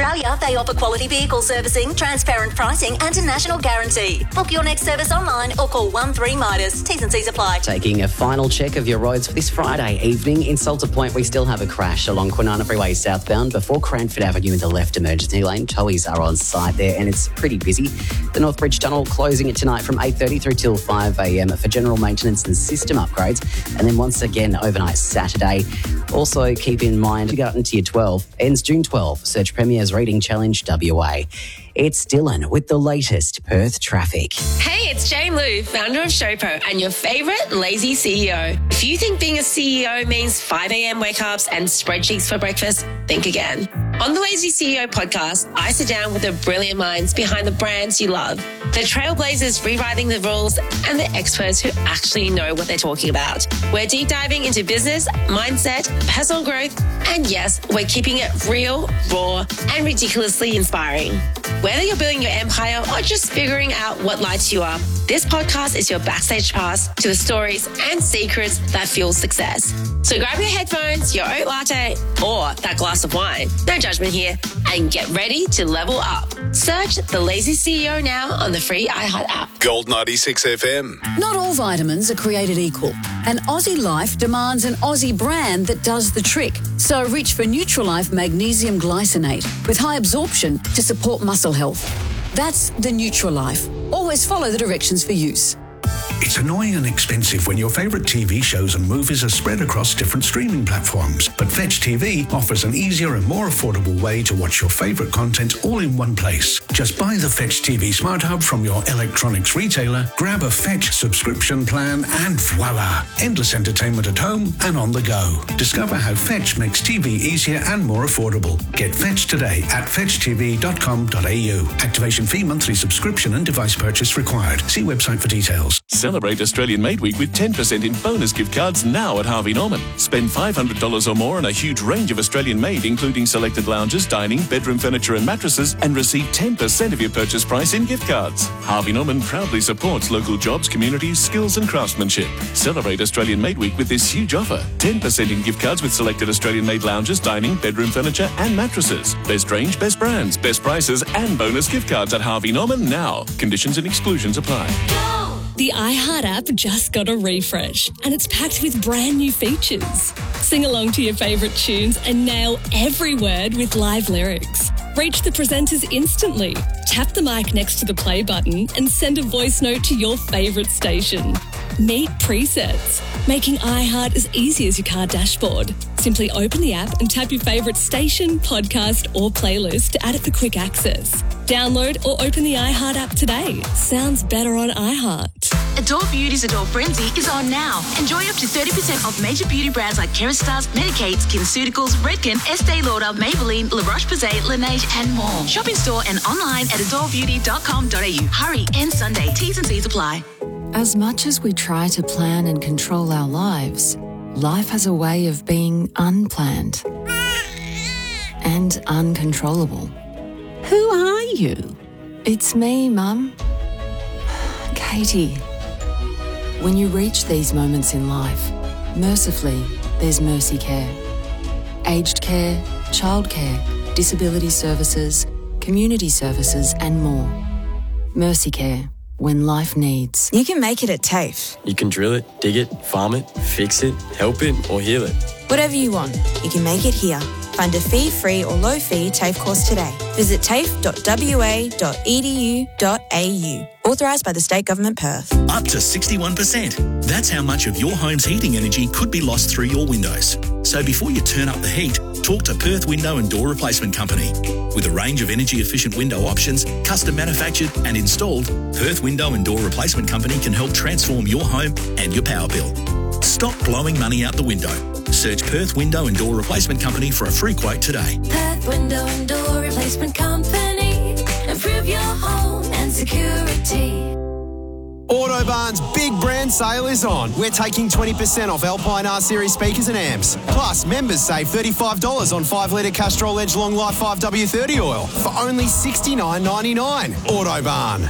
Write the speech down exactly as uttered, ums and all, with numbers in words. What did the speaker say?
Australia, they offer quality vehicle servicing, transparent pricing and a national guarantee. Book your next service online or call one three Midas. T's and C's apply. Taking a final check of your roads for this Friday evening. In Salter Point, we still have a crash along Kwinana Freeway southbound before Cranford Avenue in the left emergency lane. Towies are on site there and it's pretty busy. The North Bridge Tunnel closing it tonight from eight thirty through till five a m for general maintenance and system upgrades. And then once again overnight Saturday. Also keep in mind, to go out into your twelve, ends June twelfth, Search Premier's Reading Challenge W A. It's Dylan with the latest Perth traffic. Hey, it's Jane Lou, founder of Showpo and your favourite lazy C E O. If you think being a C E O means five a m wake-ups and spreadsheets for breakfast, think again. On the Lazy C E O podcast, I sit down with the brilliant minds behind the brands you love, the trailblazers rewriting the rules, and the experts who actually know what they're talking about. We're deep diving into business, mindset, personal growth, and yes, we're keeping it real, raw, and ridiculously inspiring. Whether you're building your empire or just figuring out what lights you up, this podcast is your backstage pass to the stories and secrets that fuel success. So grab your headphones, your oat latte, or that glass of wine, no judgment here, and get ready to level up. Search The Lazy C E O now on the free iHeart app. Gold ninety-six F M. Not all vitamins are created equal, and Aussie Life demands an Aussie brand that does the trick. So reach for Nutrilife Magnesium Glycinate with high absorption to support muscle health. That's the Nutrilife. Always follow the directions for use. It's annoying and expensive when your favourite T V shows and movies are spread across different streaming platforms. But Fetch T V offers an easier and more affordable way to watch your favourite content all in one place. Just buy the Fetch T V Smart Hub from your electronics retailer, grab a Fetch subscription plan and voila! Endless entertainment at home and on the go. Discover how Fetch makes T V easier and more affordable. Get Fetch today at fetch t v dot com dot a u. Activation fee, monthly subscription and device purchase required. See website for details. Celebrate Australian Made Week with ten percent in bonus gift cards now at Harvey Norman. Spend five hundred dollars or more on a huge range of Australian made, including selected lounges, dining, bedroom furniture and mattresses, and receive ten percent of your purchase price in gift cards. Harvey Norman proudly supports local jobs, communities, skills and craftsmanship. Celebrate Australian Made Week with this huge offer. ten percent in gift cards with selected Australian made lounges, dining, bedroom furniture and mattresses. Best range, best brands, best prices and bonus gift cards at Harvey Norman now. Conditions and exclusions apply. The iHeart app just got a refresh and it's packed with brand new features. Sing along to your favourite tunes and nail every word with live lyrics. Reach the presenters instantly. Tap the mic next to the play button and send a voice note to your favourite station. Meet presets, making iHeart as easy as your car dashboard. Simply open the app and tap your favourite station, podcast or playlist to add it for quick access. Download or open the iHeart app today. Sounds better on iHeart. Adore Beauty's Adore Frenzy is on now. Enjoy up to thirty percent off major beauty brands like Kerastase, Medicaid, SkinCeuticals, Redken, Estee Lauder, Maybelline, La Roche-Posay, Laneige and more. Shop in store and online at adore beauty dot com dot a u. Hurry, end Sunday. T's and C's apply. As much as we try to plan and control our lives, life has a way of being unplanned and uncontrollable. Who are you? It's me, Mum. Katie. When you reach these moments in life, mercifully, there's Mercy Care. Aged care, childcare, disability services, community services and more. Mercy Care. When life needs. You can make it at TAFE. You can drill it, dig it, farm it, fix it, help it or heal it. Whatever you want, you can make it here. Find a fee-free or low-fee TAFE course today. Visit tafe dot w a dot e d u dot a u. Authorised by the State Government Perth. Up to sixty-one percent. That's how much of your home's heating energy could be lost through your windows. So before you turn up the heat, talk to Perth Window and Door Replacement Company. With a range of energy-efficient window options, custom manufactured and installed, Perth Window and Door Replacement Company can help transform your home and your power bill. Stop blowing money out the window. Search Perth Window and Door Replacement Company for a free quote today. Perth Window and Door Replacement Company. Improve your home and security. Autobarn's big brand sale is on. We're taking twenty percent off Alpine R-Series speakers and amps. Plus, members save thirty-five dollars on five litre Castrol Edge Long Life five W thirty oil for only sixty-nine ninety-nine. Autobarn.